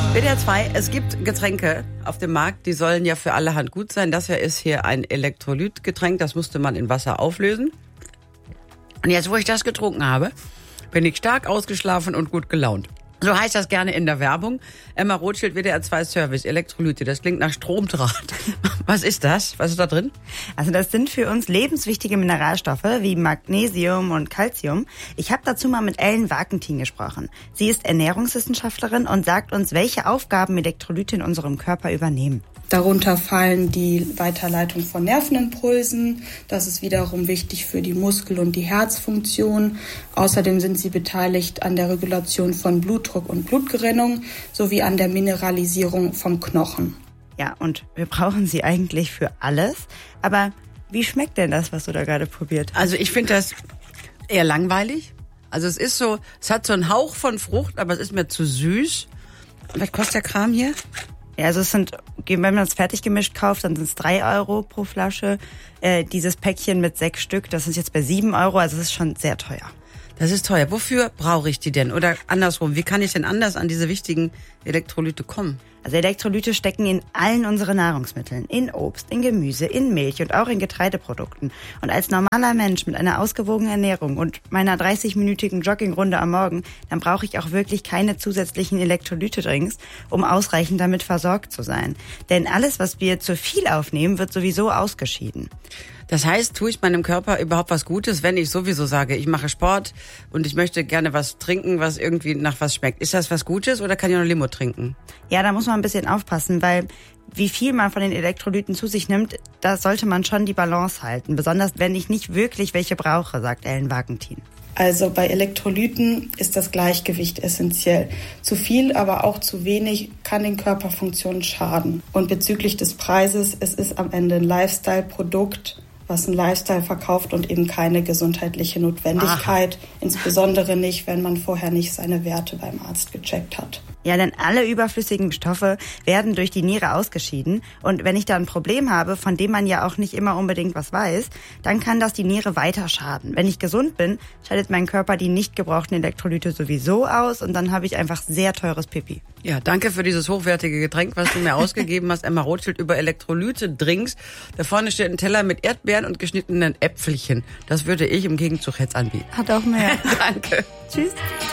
WDR 2, es gibt Getränke auf dem Markt, die sollen ja für allerhand gut sein. Das hier ist hier ein Elektrolytgetränk, das musste man in Wasser auflösen. Und jetzt, wo ich das getrunken habe, bin ich stark ausgeschlafen und gut gelaunt. So heißt das gerne in der Werbung. Emma Rothschild, WDR 2 Service, Elektrolyte. Das klingt nach Stromdraht. Was ist das? Was ist da drin? Also das sind für uns lebenswichtige Mineralstoffe wie Magnesium und Calcium. Ich habe dazu mal mit Ellen Wagentin gesprochen. Sie ist Ernährungswissenschaftlerin und sagt uns, welche Aufgaben Elektrolyte in unserem Körper übernehmen. Darunter fallen die Weiterleitung von Nervenimpulsen. Das ist wiederum wichtig für die Muskel- und die Herzfunktion. Außerdem sind sie beteiligt an der Regulation von Blutdruck und Blutgerinnung sowie an der Mineralisierung vom Knochen. Ja, und wir brauchen sie eigentlich für alles. Aber wie schmeckt denn das, was du da gerade probiert hast? Also ich finde das eher langweilig. Also es ist so, es hat so einen Hauch von Frucht, aber es ist mir zu süß. Was kostet der Kram hier? Ja, also es sind, wenn man es fertig gemischt kauft, dann sind es 3 Euro pro Flasche. Dieses Päckchen mit 6 Stück, das ist jetzt bei 7 Euro, also es ist schon sehr teuer. Das ist teuer. Wofür brauche ich die denn? Oder andersrum, wie kann ich denn anders an diese wichtigen Elektrolyte kommen? Also Elektrolyte stecken in allen unseren Nahrungsmitteln, in Obst, in Gemüse, in Milch und auch in Getreideprodukten. Und als normaler Mensch mit einer ausgewogenen Ernährung und meiner 30-minütigen Joggingrunde am Morgen, dann brauche ich auch wirklich keine zusätzlichen Elektrolyte-Drinks, um ausreichend damit versorgt zu sein. Denn alles, was wir zu viel aufnehmen, wird sowieso ausgeschieden. Das heißt, tue ich meinem Körper überhaupt was Gutes, wenn ich sowieso sage, ich mache Sport und ich möchte gerne was trinken, was irgendwie nach was schmeckt. Ist das was Gutes oder kann ich noch Limo trinken? Ja, da muss man ein bisschen aufpassen, weil wie viel man von den Elektrolyten zu sich nimmt, da sollte man schon die Balance halten. Besonders wenn ich nicht wirklich welche brauche, sagt Ellen Wagentin. Also bei Elektrolyten ist das Gleichgewicht essentiell. Zu viel, aber auch zu wenig kann den Körperfunktionen schaden. Und bezüglich des Preises, es ist am Ende ein Lifestyle-Produkt, was ein Lifestyle verkauft und eben keine gesundheitliche Notwendigkeit. Aha. Insbesondere nicht, wenn man vorher nicht seine Werte beim Arzt gecheckt hat. Ja, denn alle überflüssigen Stoffe werden durch die Niere ausgeschieden. Und wenn ich da ein Problem habe, von dem man ja auch nicht immer unbedingt was weiß, dann kann das die Niere weiter schaden. Wenn ich gesund bin, scheidet mein Körper die nicht gebrauchten Elektrolyte sowieso aus und dann habe ich einfach sehr teures Pipi. Ja, danke für dieses hochwertige Getränk, was du mir ausgegeben hast, Emma Rothschild, über Elektrolyte-Drinks. Da vorne steht ein Teller mit Erdbeeren und geschnittenen Äpfelchen. Das würde ich im Gegenzug jetzt anbieten. Hat auch mehr. Danke. Tschüss.